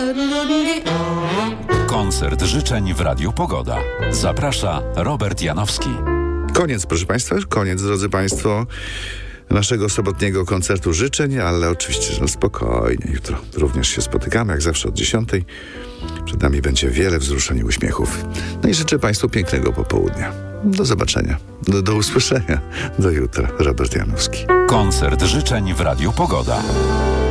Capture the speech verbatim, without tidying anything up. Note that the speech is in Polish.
Koncert życzeń w Radiu Pogoda. Zaprasza Robert Janowski. Koniec, proszę Państwa, już koniec, drodzy Państwo, naszego sobotniego koncertu życzeń, ale oczywiście, że spokojnie. Jutro również się spotykamy, jak zawsze od dziesiątej. Przed nami będzie wiele wzruszeń i uśmiechów. No i życzę Państwu pięknego popołudnia. Do zobaczenia, do, do usłyszenia. Do jutra. Robert Janowski. Koncert życzeń w Radiu Pogoda.